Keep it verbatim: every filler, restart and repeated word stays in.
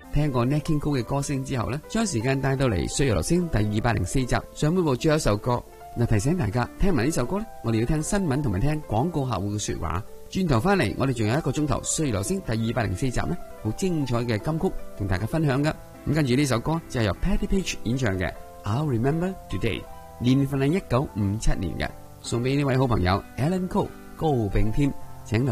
聽過 Nat King Cole 嘅歌聲之後呢，將時間帶到嚟《歲月留聲》第二百零四集上半部最後一首歌。嗱，提醒大家聽埋呢首歌呢，我哋要聽新聞同埋聽廣告客戶嘅說話。轉頭翻嚟，我哋仲有一個鐘頭《歲月留聲》第二百零四集呢，好精彩嘅金曲同大家分享噶。咁跟住呢首歌就係由 Patti Page 演唱嘅 I'll Remember Today， 年份係一九五七年嘅，送俾呢位好朋友 Alan Cole 高炳添，請留